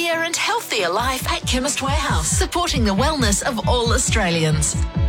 happier and healthier life at Chemist Warehouse, supporting the wellness of all Australians.